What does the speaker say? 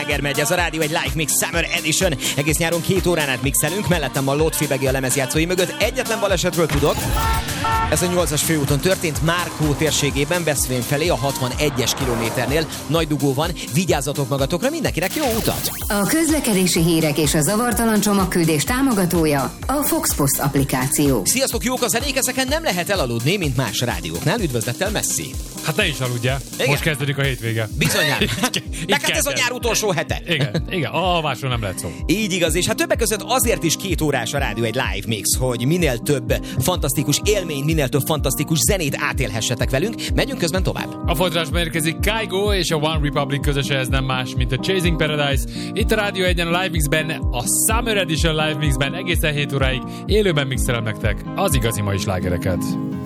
sláger megy, ez a rádió egy Live Mix Summer Edition. Egész nyáron 2 órán át mixelünk, mellettem a Lót Fibegi a lemezjátszói mögött. Egyetlen balesetről tudok. Ez a 8-as főúton történt, Márkó térségében, Veszprém felé, a 61-es kilométernél. Nagy dugó van, vigyázzatok magatokra, mindenkinek jó utat! A közlekedési hírek és a zavartalan csomagküldés támogatója a Fox Post applikáció. Sziasztok, jók a zenék, ezeken nem lehet elaludni, mint más rádióknál. Üdvözlettel, Messi! Hát ne is aludjál. Igen? Most kezdődik a hétvége. Bizonyán. Neked ez a nyár utolsó hete. Igen, a alvásról nem lehet szó. Így igaz, és hát többek között azért is 2 órás a rádió egy live mix, hogy minél több fantasztikus élmény, minél több fantasztikus zenét átélhessetek velünk. Megyünk közben tovább. A folytatásban érkezik Kygo és a One Republic közöse, ez nem más, mint a Chasing Paradise. Itt a Rádió 1-en a Live Mixben, a Summer Edition Live Mixben egészen 7 óráig élőben mixelem nektek az igazi mai slágereket.